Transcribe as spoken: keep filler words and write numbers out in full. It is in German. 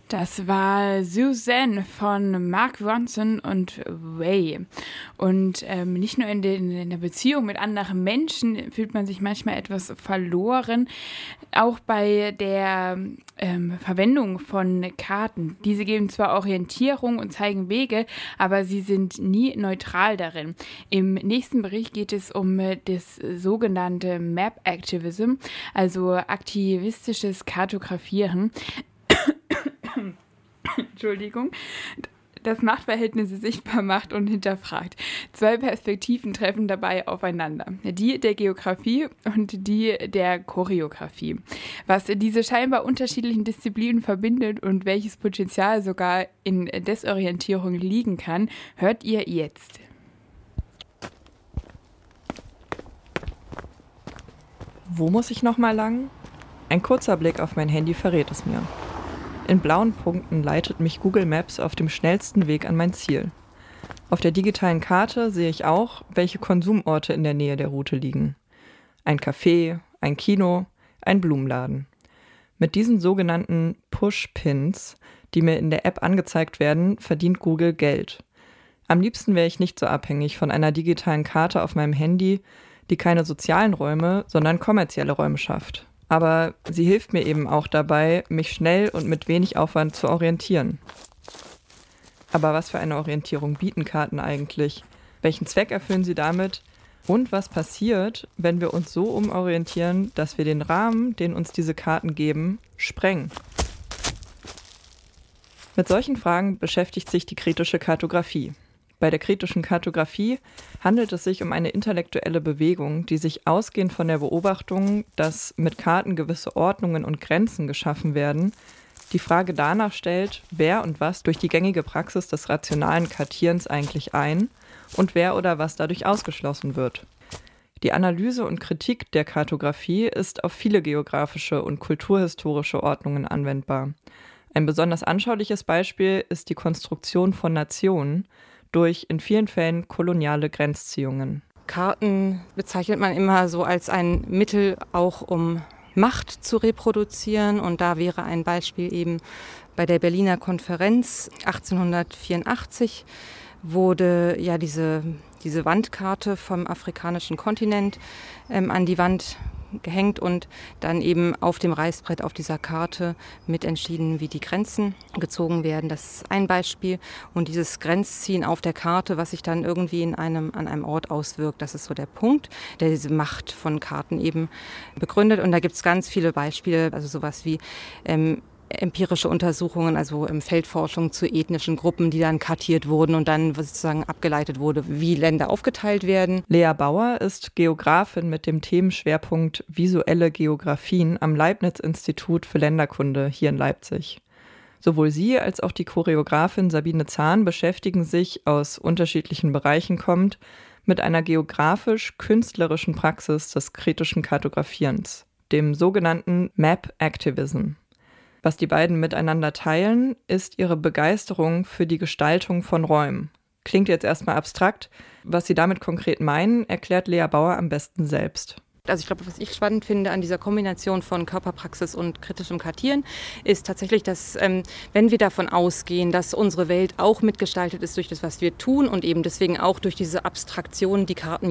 Das war Suzanne von Mark Ronson und Ray. Und ähm, nicht nur in, den, in der Beziehung mit anderen Menschen fühlt man sich manchmal etwas verloren, auch bei der ähm, Verwendung von Karten. Diese geben zwar Orientierung und zeigen Wege, aber sie sind nie neutral darin. Im nächsten Bericht geht es um das sogenannte Map Activism, also aktivistisches Kartografieren. Entschuldigung, das Machtverhältnisse sichtbar macht und hinterfragt. Zwei Perspektiven treffen dabei aufeinander. Die der Geografie und die der Choreografie. Was diese scheinbar unterschiedlichen Disziplinen verbindet und welches Potenzial sogar in Desorientierung liegen kann, hört ihr jetzt. Wo muss ich nochmal lang? Ein kurzer Blick auf mein Handy verrät es mir. In blauen Punkten leitet mich Google Maps auf dem schnellsten Weg an mein Ziel. Auf der digitalen Karte sehe ich auch, welche Konsumorte in der Nähe der Route liegen. Ein Café, ein Kino, ein Blumenladen. Mit diesen sogenannten Push-Pins, die mir in der App angezeigt werden, verdient Google Geld. Am liebsten wäre ich nicht so abhängig von einer digitalen Karte auf meinem Handy, die keine sozialen Räume, sondern kommerzielle Räume schafft. Aber sie hilft mir eben auch dabei, mich schnell und mit wenig Aufwand zu orientieren. Aber was für eine Orientierung bieten Karten eigentlich? Welchen Zweck erfüllen sie damit? Und was passiert, wenn wir uns so umorientieren, dass wir den Rahmen, den uns diese Karten geben, sprengen? Mit solchen Fragen beschäftigt sich die kritische Kartografie. Bei der kritischen Kartografie handelt es sich um eine intellektuelle Bewegung, die sich ausgehend von der Beobachtung, dass mit Karten gewisse Ordnungen und Grenzen geschaffen werden, die Frage danach stellt, wer und was durch die gängige Praxis des rationalen Kartierens eigentlich ein und wer oder was dadurch ausgeschlossen wird. Die Analyse und Kritik der Kartografie ist auf viele geografische und kulturhistorische Ordnungen anwendbar. Ein besonders anschauliches Beispiel ist die Konstruktion von Nationen durch in vielen Fällen koloniale Grenzziehungen. Karten bezeichnet man immer so als ein Mittel, auch um Macht zu reproduzieren. Und da wäre ein Beispiel eben bei der Berliner Konferenz achtzehnhundertvierundachtzig wurde ja diese, diese Wandkarte vom afrikanischen Kontinent ähm, an die Wand gehängt und dann eben auf dem Reißbrett auf dieser Karte mit entschieden, wie die Grenzen gezogen werden. Das ist ein Beispiel. Und dieses Grenzziehen auf der Karte, was sich dann irgendwie in einem, an einem Ort auswirkt, das ist so der Punkt, der diese Macht von Karten eben begründet. Und da gibt es ganz viele Beispiele, also sowas wie ähm, empirische Untersuchungen, also im Feldforschung zu ethnischen Gruppen, die dann kartiert wurden und dann sozusagen abgeleitet wurde, wie Länder aufgeteilt werden. Lea Bauer ist Geografin mit dem Themenschwerpunkt Visuelle Geografien am Leibniz-Institut für Länderkunde hier in Leipzig. Sowohl sie als auch die Choreografin Sabine Zahn beschäftigen sich, aus unterschiedlichen Bereichen kommend, mit einer geografisch-künstlerischen Praxis des kritischen Kartografierens, dem sogenannten Map Activism. Was die beiden miteinander teilen, ist ihre Begeisterung für die Gestaltung von Räumen. Klingt jetzt erstmal abstrakt. Was sie damit konkret meinen, erklärt Lea Bauer am besten selbst. Also ich glaube, was ich spannend finde an dieser Kombination von Körperpraxis und kritischem Kartieren, ist tatsächlich, dass ähm, wenn wir davon ausgehen, dass unsere Welt auch mitgestaltet ist durch das, was wir tun und eben deswegen auch durch diese Abstraktionen, die Karten